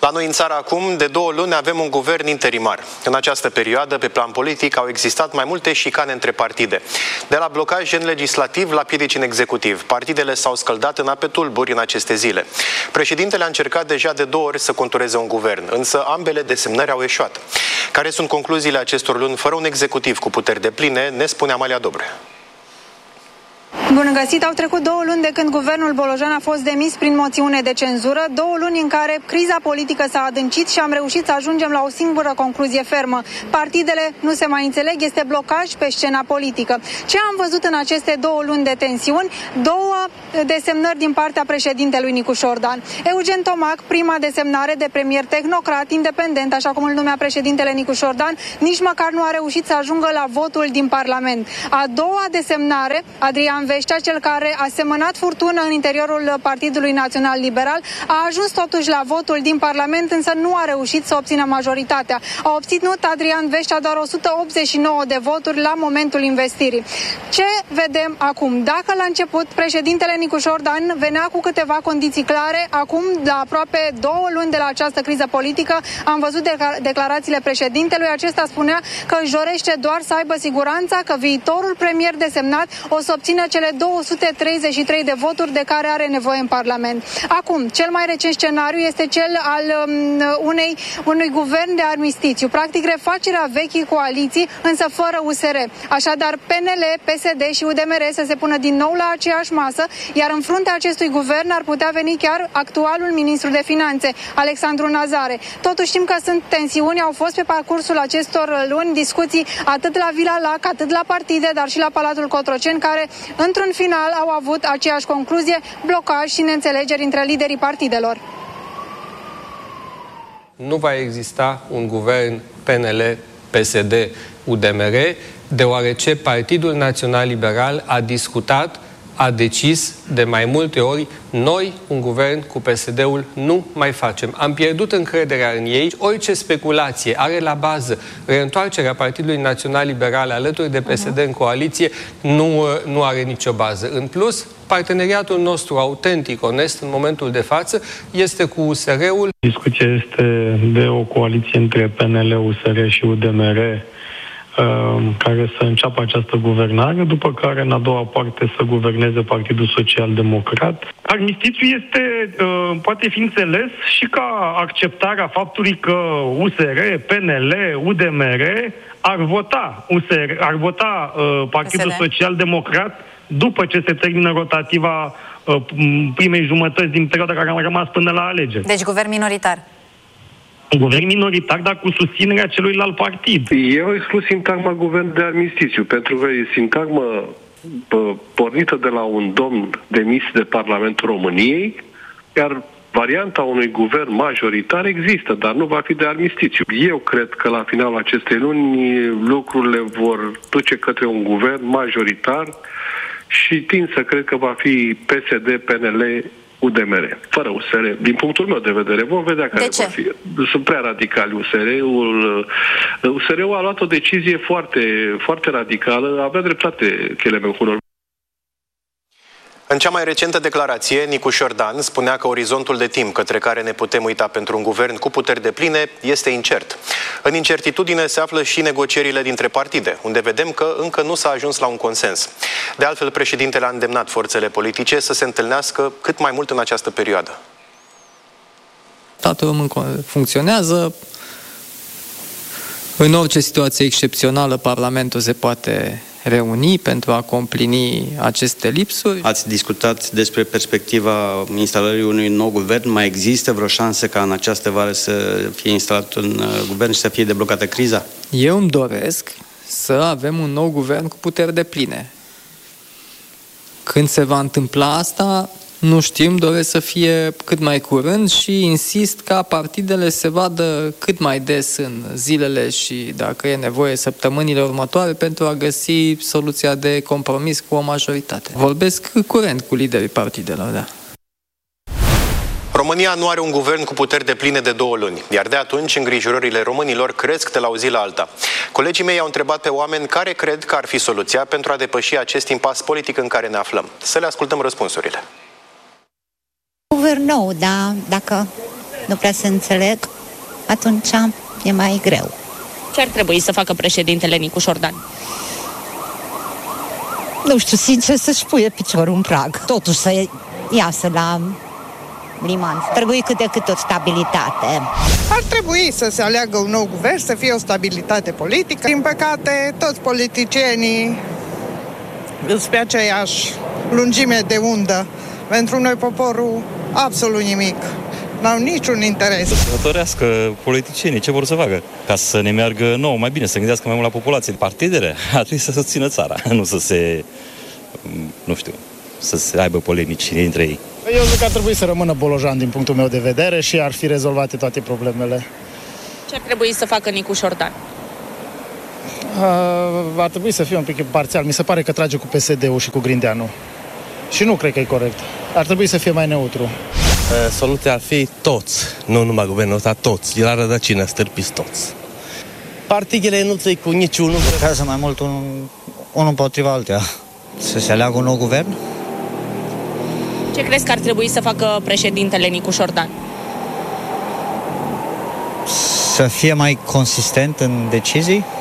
La noi în țară acum, de 2 luni, avem un guvern interimar. În această perioadă, pe plan politic, au existat mai multe șicane între partide. De la blocaj în legislativ la piedici în executiv, partidele s-au scăldat în ape tulburi în aceste zile. Președintele a încercat deja de 2 ori să contureze un guvern, însă ambele desemnări au eșuat. Care sunt concluziile acestor luni fără un executiv cu puteri depline, ne spune Amalia Dobrea. Bun găsit! Au trecut 2 luni de când guvernul Bolojan a fost demis prin moțiune de cenzură, 2 luni în care criza politică s-a adâncit și am reușit să ajungem la o singură concluzie fermă. Partidele nu se mai înțeleg, este blocaj pe scena politică. Ce am văzut în aceste 2 luni de tensiuni? 2 desemnări din partea președintelui Nicu Șordan. Eugen Tomac, prima desemnare de premier tehnocrat, independent, așa cum îl numea președintele Nicu Șordan, nici măcar nu a reușit să ajungă la votul din Parlament. A doua desemnare, Adrian Veștea, cel care a semănat furtună în interiorul Partidului Național Liberal, a ajuns totuși la votul din Parlament, însă nu a reușit să obțină majoritatea. A obținut Adrian Veștea doar 189 de voturi la momentul investirii. Ce vedem acum? Dacă la început președintele Nicu Șordan venea cu câteva condiții clare, acum, la aproape 2 luni de la această criză politică, am văzut declarațiile președintelui. Acesta spunea că își dorește doar să aibă siguranța că viitorul premier desemnat o să obțină cele 233 de voturi de care are nevoie în Parlament. Acum, cel mai recent scenariu este cel al unui guvern de armistițiu, practic refacerea vechii coaliții, însă fără USR. Așadar, PNL, PSD și UDMR să se pună din nou la aceeași masă, iar în fruntea acestui guvern ar putea veni chiar actualul ministru de Finanțe, Alexandru Nazare. Totuși știm că sunt tensiuni, au fost pe parcursul acestor luni discuții atât la Vila Lac, atât la partide, dar și la Palatul Cotroceni, care într-un final au avut aceeași concluzie, blocaj și neînțelegeri între liderii partidelor. Nu va exista un guvern PNL-PSD-UDMR, deoarece Partidul Național Liberal a discutat, a decis de mai multe ori, noi, un guvern cu PSD-ul, nu mai facem. Am pierdut încrederea în ei. Orice speculație are la bază reîntoarcerea Partidului Național Liberal alături de PSD în coaliție, nu are nicio bază. În plus, parteneriatul nostru autentic, onest, în momentul de față, este cu USR-ul. Discuția este de o coaliție între PNL, USR și UDMR, care să înceapă această guvernare, după care, în a doua parte, să guverneze Partidul Social-Democrat. Armistițiul poate fi înțeles și ca acceptarea faptului că USR, PNL, UDMR ar vota Partidul Social-Democrat după ce se termină rotativa primei jumătăți din perioada care a rămas până la alegeri. Deci guvern minoritar. Un guvern minoritar, dar cu susținerea celuilalt partid. Eu exclus sintagma guvern de armistițiu, pentru că e sintagmă pornită de la un domn demis de Parlamentul României, iar varianta unui guvern majoritar există, dar nu va fi de armistițiu. Eu cred că la finalul acestei luni lucrurile vor duce către un guvern majoritar și tind să cred că va fi PSD, PNL, UDMR, fără USR. Din punctul meu de vedere, vom vedea care vor fi. Sunt prea radicali USR-ul. USR-ul a luat o decizie foarte, foarte radicală. Avea dreptate Chelemencu. În cea mai recentă declarație, Nicu Șordan spunea că orizontul de timp către care ne putem uita pentru un guvern cu puteri depline este incert. În incertitudine se află și negocierile dintre partide, unde vedem că încă nu s-a ajuns la un consens. De altfel, președintele a îndemnat forțele politice să se întâlnească cât mai mult în această perioadă. Statul român funcționează. În orice situație excepțională, Parlamentul se poate reuni pentru a complini aceste lipsuri. Ați discutat despre perspectiva instalării unui nou guvern. Mai există vreo șansă ca în această vară să fie instalat un guvern și să fie deblocată criza? Eu îmi doresc să avem un nou guvern cu puteri depline. Când se va întâmpla asta, nu știm, doresc să fie cât mai curând și insist ca partidele se vadă cât mai des în zilele și, dacă e nevoie, săptămânile următoare pentru a găsi soluția de compromis cu o majoritate. Vorbesc curent cu liderii partidelor, da. România nu are un guvern cu puteri depline de 2 luni, iar de atunci îngrijorările românilor cresc de la o zi la alta. Colegii mei au întrebat pe oameni care cred că ar fi soluția pentru a depăși acest impas politic în care ne aflăm. Să le ascultăm răspunsurile. Guvern nou, da, dacă nu prea se înțeleg, atunci e mai greu. Ce ar trebui să facă președintele Nicu Șordan? Nu știu, sincer, să-și puie piciorul în prag. Totuși să iasă la liman. Trebuie cât de cât o stabilitate. Ar trebui să se aleagă un nou guvern, să fie o stabilitate politică. Din păcate, toți politicienii sunt pe aceeași lungime de undă. Pentru noi, poporul, absolut nimic. N-au niciun interes. Să hotărească politicienii ce vor să facă, ca să ne meargă nouă mai bine, să gândească mai mult la populație. Partidele ar trebui să susțină țara, nu să se, să se aibă polemici între ei. Eu zic că ar trebui să rămână Bolojan din punctul meu de vedere și ar fi rezolvate toate problemele. Ce ar trebui să facă Nicu Șordan? Ar trebui să fie un pic parțial. Mi se pare că trage cu PSD-ul și cu Grindeanu. Și nu cred că e corect. Ar trebui să fie mai neutru. Soluția ar fi toți, nu numai guvernul ăsta, toți. La rădăcină stârpiți toți. Partidele nu ți cu niciunul. Lucrează mai mult unul împotriva altuia. Să se aleagă un nou guvern? Ce crezi că ar trebui să facă președintele Nicu Șordan? Să fie mai consistent în decizii?